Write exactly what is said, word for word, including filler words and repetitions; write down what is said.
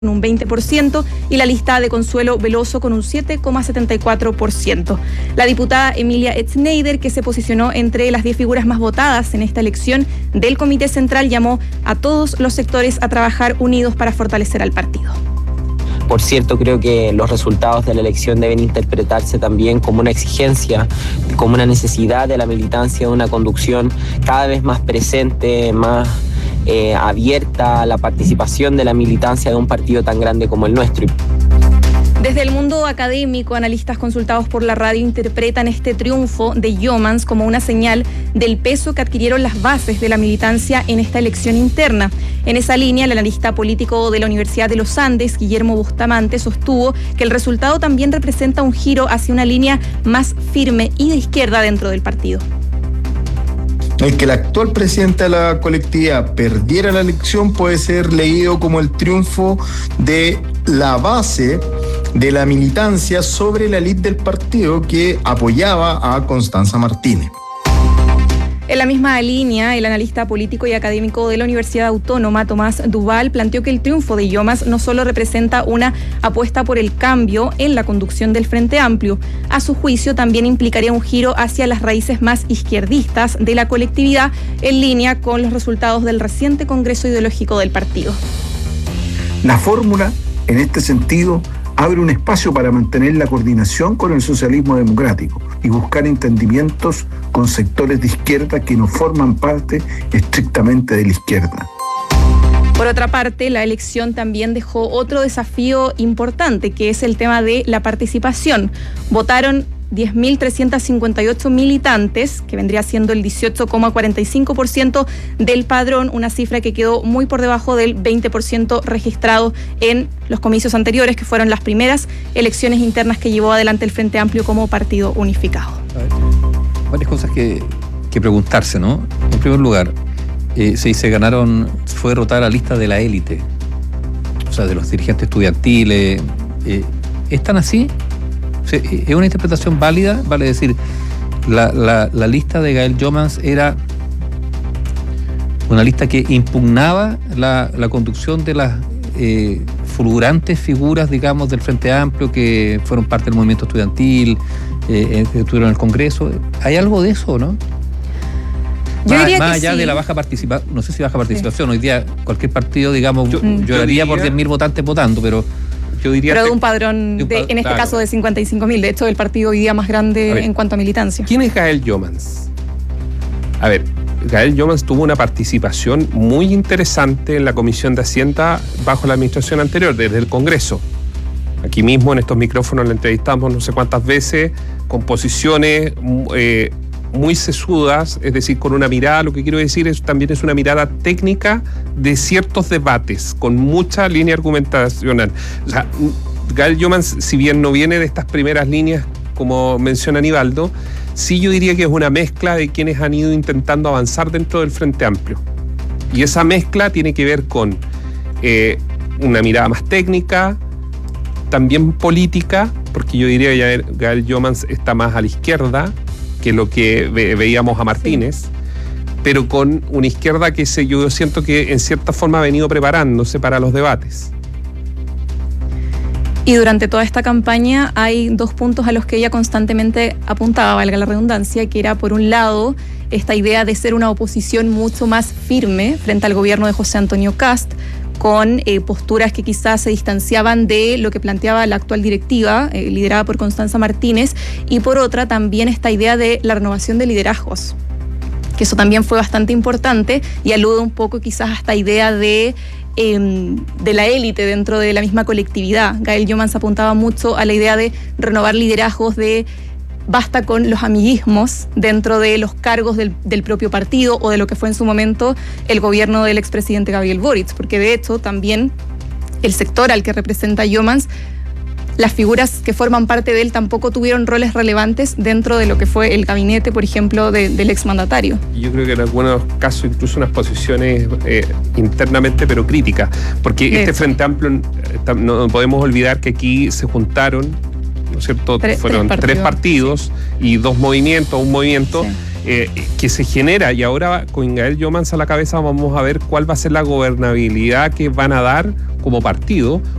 un veinte por ciento y la lista de Consuelo Veloso con un siete coma setenta y cuatro por ciento. La diputada Emilia Schneider, que se posicionó entre las diez figuras más votadas en esta elección del Comité Central, llamó a todos los sectores a trabajar unidos para fortalecer al partido. Por cierto, creo que los resultados de la elección deben interpretarse también como una exigencia, como una necesidad de la militancia de una conducción cada vez más presente, más eh, abierta a la participación de la militancia de un partido tan grande como el nuestro. Desde el mundo académico, analistas consultados por la radio interpretan este triunfo de Jomans como una señal del peso que adquirieron las bases de la militancia en esta elección interna. En esa línea, el analista político de la Universidad de los Andes, Guillermo Bustamante, sostuvo que el resultado también representa un giro hacia una línea más firme y de izquierda dentro del partido. El que el actual presidente de la colectividad perdiera la elección puede ser leído como el triunfo de la base de la militancia sobre la élite del partido que apoyaba a Constanza Martínez. En la misma línea, el analista político y académico de la Universidad Autónoma, Tomás Duval, planteó que el triunfo de Jomans no solo representa una apuesta por el cambio en la conducción del Frente Amplio, a su juicio también implicaría un giro hacia las raíces más izquierdistas de la colectividad, en línea con los resultados del reciente Congreso Ideológico del partido. La fórmula, en este sentido, abre un espacio para mantener la coordinación con el socialismo democrático y buscar entendimientos con sectores de izquierda que no forman parte estrictamente de la izquierda. Por otra parte, la elección también dejó otro desafío importante, que es el tema de la participación. Votaron diez mil trescientos cincuenta y ocho militantes, que vendría siendo el dieciocho coma cuarenta y cinco por ciento del padrón, una cifra que quedó muy por debajo del veinte por ciento registrado en los comicios anteriores, que fueron las primeras elecciones internas que llevó adelante el Frente Amplio como partido unificado. Varias cosas que, que preguntarse, ¿no? En primer lugar, eh, se dice ganaron, fue derrotada la lista de la élite, o sea, de los dirigentes estudiantiles. Eh, ¿Están así? ¿Es una interpretación válida? Vale decir, la, la, la lista de Gael Jomans era una lista que impugnaba la, la conducción de las eh, fulgurantes figuras, digamos, del Frente Amplio que fueron parte del movimiento estudiantil, eh, que estuvieron en el Congreso. ¿Hay algo de eso, no? Yo más diría más que allá sí. de la baja participación, no sé si baja participación, sí. Hoy día cualquier partido, digamos, yo, mm. lloraría diría, por diez mil votantes votando, pero... Yo diría Pero de que, un padrón, de, de un, en este claro. caso, de cincuenta y cinco mil. De hecho, el partido hoy día más grande en cuanto a militancia. ¿Quién es Gael Jomans? A ver, Gael Jomans tuvo una participación muy interesante en la Comisión de Hacienda bajo la administración anterior, desde el Congreso. Aquí mismo en estos micrófonos la entrevistamos no sé cuántas veces, con posiciones eh, muy sesudas, es decir, con una mirada, lo que quiero decir es también es una mirada técnica de ciertos debates, con mucha línea argumentacional. O sea, Gael Jomans, si bien no viene de estas primeras líneas, como menciona Aníbaldo, sí yo diría que es una mezcla de quienes han ido intentando avanzar dentro del Frente Amplio. Y esa mezcla tiene que ver con eh, una mirada más técnica, también política, porque yo diría que Gael Jomans está más a la izquierda que lo que ve, veíamos a Martínez, sí. Pero con una izquierda que se, yo siento que en cierta forma ha venido preparándose para los debates. Y durante toda esta campaña hay dos puntos a los que ella constantemente apuntaba, valga la redundancia, que era, por un lado, esta idea de ser una oposición mucho más firme frente al gobierno de José Antonio Kast, con eh, posturas que quizás se distanciaban de lo que planteaba la actual directiva, eh, liderada por Constanza Martínez, y por otra también esta idea de la renovación de liderazgos, que eso también fue bastante importante y alude un poco quizás a esta idea de, eh, de la élite dentro de la misma colectividad. Gael Jomans apuntaba mucho a la idea de renovar liderazgos, de basta con los amiguismos dentro de los cargos del, del propio partido o de lo que fue en su momento el gobierno del expresidente Gabriel Boric, porque de hecho también el sector al que representa Jomans, las figuras que forman parte de él tampoco tuvieron roles relevantes dentro de lo que fue el gabinete, por ejemplo, de, del exmandatario. Yo creo que en algunos casos incluso unas posiciones eh, internamente pero críticas, porque de este hecho. Frente Amplio, no podemos olvidar que aquí se juntaron, ¿no es cierto? Tres, Fueron tres partidos. tres partidos y dos movimientos, un movimiento, sí. eh, que se genera, y ahora con Gael Jomans a la cabeza vamos a ver cuál va a ser la gobernabilidad que van a dar como partido,